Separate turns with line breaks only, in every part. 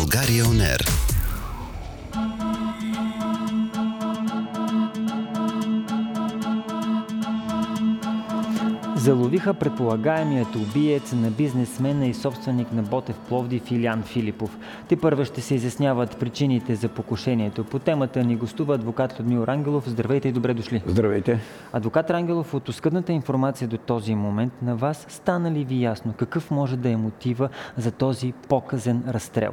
България On Air.
Заловиха предполагаемият убиец на бизнесмена и собственик на Ботев Пловдив Илиян Филипов. Тепърва ще се изясняват причините за покушението. По темата ни гостува адвокат Людмил Рангелов. Здравейте и добре дошли.
Здравейте.
Адвокат Рангелов, от оскъдната информация до този момент на вас, стана ли ви ясно какъв може да е мотива за този показен разстрел?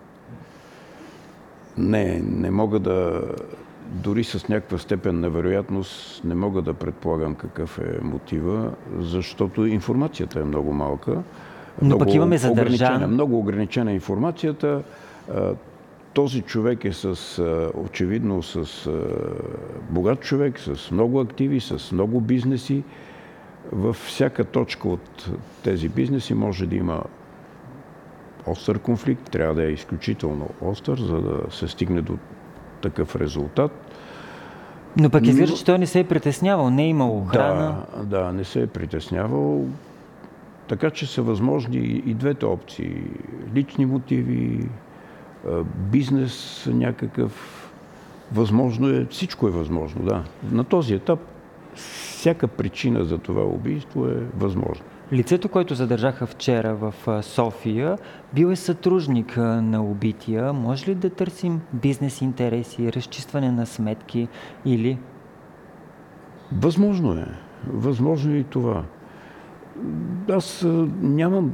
Не мога да, дори с някаква степен на вероятност, не мога да предполагам какъв е мотива, защото информацията е много малка.
Но пък имаме задържан.
Много ограничена информацията. Този човек е очевидно с богат човек, с много активи, с много бизнеси. Във всяка точка от тези бизнеси може да има остър конфликт, трябва да е изключително остър, за да се стигне до такъв резултат.
Но пък изглежда, че той не се е притеснявал, не е имал охрана.
Да, не се е притеснявал. Така че са възможни и двете опции. Лични мотиви, бизнес някакъв. Възможно е, всичко е възможно, да. На този етап всяка причина за това убийство е възможна.
Лицето, което задържаха вчера в София, бил е съдружник на убития. Може ли да търсим бизнес интереси, разчистване на сметки или...
Възможно е. Възможно е и това. Аз нямам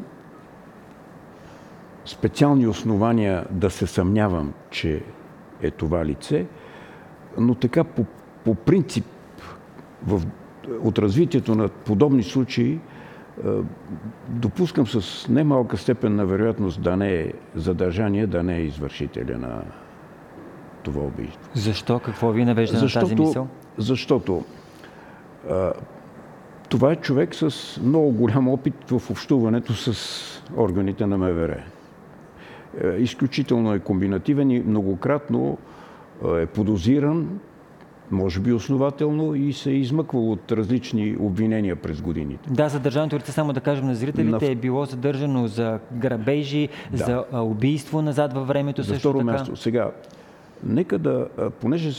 специални основания да се съмнявам, че е това лице, но така по принцип от развитието на подобни случаи допускам с немалка степен на вероятност да не е задържание, да не е извършителя на това убийство.
Защо? Какво ви навежда на тази мисъл?
Защото това е човек с много голям опит в общуването с органите на МВР. Изключително е комбинативен и многократно е подозиран, може би основателно, и се е измъквал от различни обвинения през годините.
Да, задържаното лице, само да кажем на зрителите, е било задържано за грабежи, за убийство назад във времето също така.
За второ място. Сега, нека да, понеже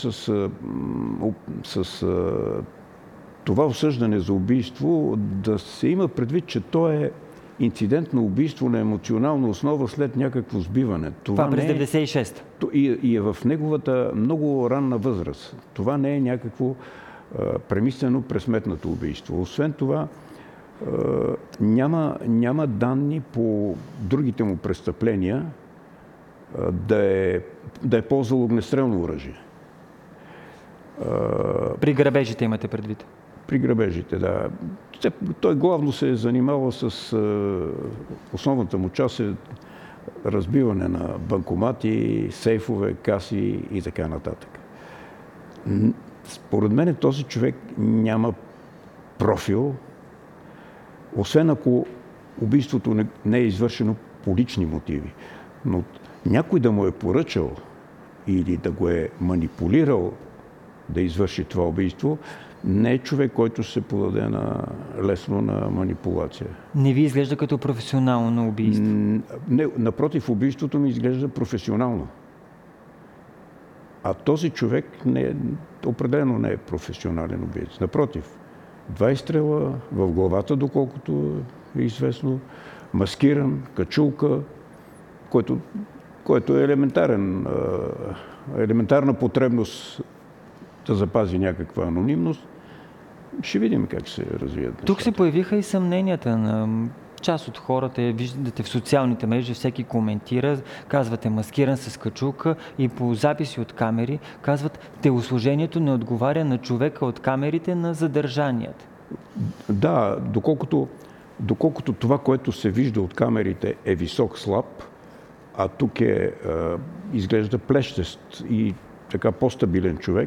с това осъждане за убийство, да се има предвид, че то е инцидент на убийство на емоционална основа след някакво сбиване.
Това през 96-та.
И е в неговата много ранна възраст. Това не е някакво премислено пресметнато убийство. Освен това, няма данни по другите му престъпления да е ползвал огнестрелно оръжие.
При грабежите имате предвид?
При грабежите, да. Той главно се е занимавал с основната му част е разбиване на банкомати, сейфове, каси и така нататък. Според мен този човек няма профил, освен ако убийството не е извършено по лични мотиви. Но някой да му е поръчал или да го е манипулирал да извърши това убийство, не е човек, който се подаде лесно на манипулация.
Не ви изглежда като професионално убийство?
Напротив, убийството ми изглежда професионално. А този човек определено не е професионален убиец. Напротив, 2 изстрела в главата, доколкото е известно, маскиран, качулка, който е елементарна потребност да запази някаква анонимност. Ще видим как се развият.
Тук се появиха и съмненията на част от хората. Виждате в социалните мрежи, всеки коментира, казвате маскиран с качулка, и по записи от камери казват, телосложението не отговаря на човека от камерите на задържаният.
Да, доколкото това, което се вижда от камерите, е висок-слаб, а тук изглежда плещест и така по-стабилен човек,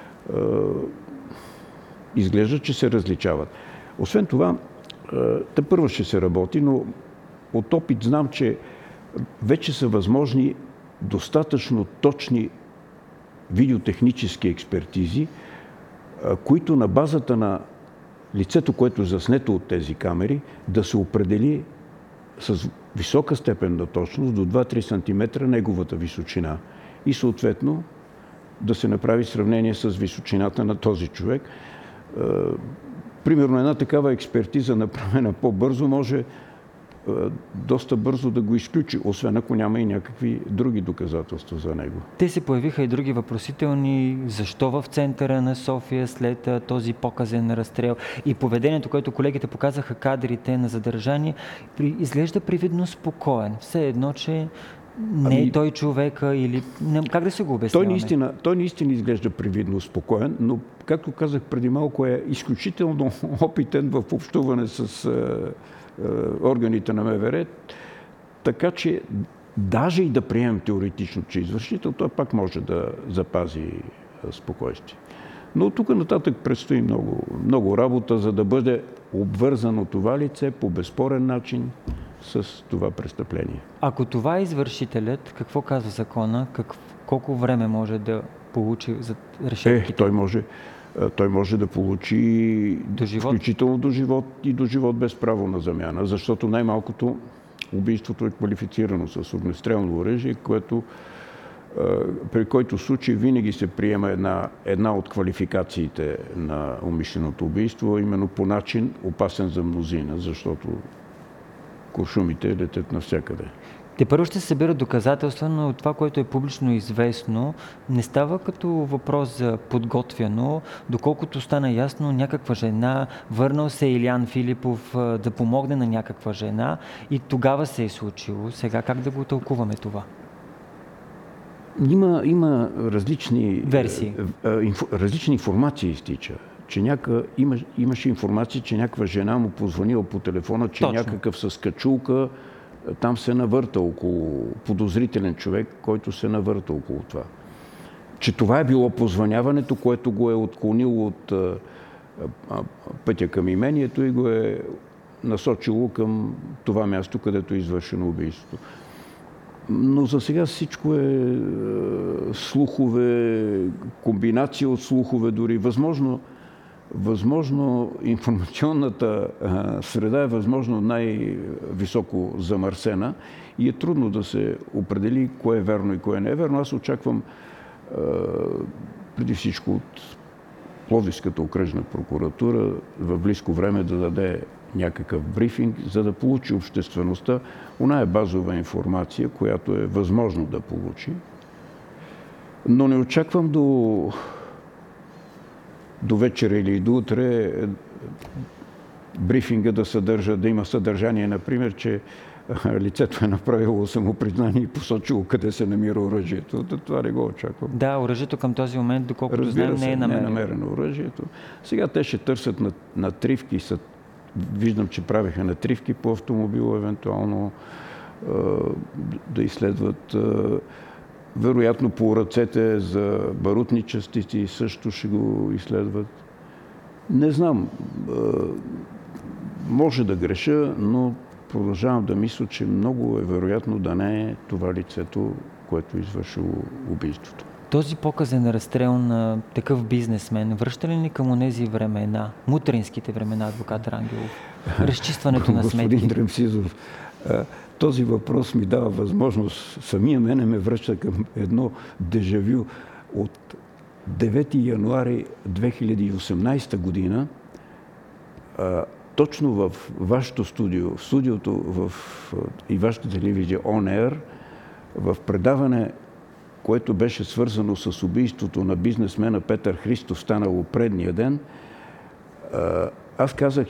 изглежда, че се различават. Освен това, тепърва ще се работи, но от опит знам, че вече са възможни достатъчно точни видеотехнически експертизи, които на базата на лицето, което е заснето от тези камери, да се определи с висока степен на точност, до 2-3 см неговата височина. И съответно да се направи сравнение с височината на този човек. Примерно една такава експертиза, направена по-бързо, може доста бързо да го изключи, освен ако няма и някакви други доказателства за него.
Те се появиха и други въпросителни. Защо в центъра на София след този показен разстрел и поведението, което колегите показаха кадрите на задържани, изглежда привидно спокоен. Все едно, че не е той човека или... Как да се го обясняваме?
Той наистина изглежда привидно спокоен, но, както казах преди малко, е изключително опитен в общуване с органите на МВР, така че даже и да приемем теоретично, че извършител, той пак може да запази спокойствие. Но от тук нататък предстои много работа, за да бъде обвързано това лице по безспорен начин с това престъпление.
Ако това е извършителят, какво казва закона? Колко време може да получи за решетките?
Той може да получи включително до живот и до живот без право на замяна, защото най-малкото убийството е квалифицирано с огнестрелно оръжие, при който случай винаги се приема една от квалификациите на умишленото убийство, именно по начин опасен за мнозина, защото куршумите летят навсякъде.
Те първо ще се събират доказателства, но това, което е публично известно, не става като въпрос за подготвяно, доколкото стана ясно някаква жена, върнал се Илиян Филипов да помогне на някаква жена и тогава се е случило. Сега как да го тълкуваме това?
Има различни
версии.
Различни информации изтича. Че имаше информация, че някаква жена му позвонила по телефона, че някакъв с качулка там се навърта около подозрителен човек, който се навърта около това. Че това е било позвъняването, което го е отклонило от пътя към имението и го е насочило към това място, където е извършено убийството. Но за сега всичко е слухове, комбинация от слухове дори. Възможно информационната среда е възможно най-високо замърсена и е трудно да се определи кое е верно и кое не е верно. Аз очаквам преди всичко от Пловдивската окръжна прокуратура в близко време да даде някакъв брифинг, за да получи обществеността оная базова информация, която е възможно да получи. Но не очаквам до вечера или до утре брифинга да има съдържание, например, че лицето е направило самопризнание и посочило къде се намира оръжието. Това не го очаквам.
Да, оръжието към този момент, доколкото знаем, не е намерено.
Не е намерено оръжието. Сега те ще търсят натривки. Виждам, че правиха натривки по автомобила, евентуално да изследват. Вероятно по ръцете за барутни частици също ще го изследват. Не знам. Може да греша, но продължавам да мисля, че много е вероятно да не е това лицето, което е извършило убийството.
Този показен разстрел на такъв бизнесмен връща ли ни към онези времена, мутринските времена, адвокат Рангелов? Разчистването на сметки.
Господин Дремсизов, този въпрос ми дава възможност. Самия мене ме връща към едно дежавю от 9 януари 2018 година. Точно в вашето студио, в студиото и вашата телевизия On Air, в предаване, което беше свързано с убийството на бизнесмена Петър Христов, станало предния ден, аз казах,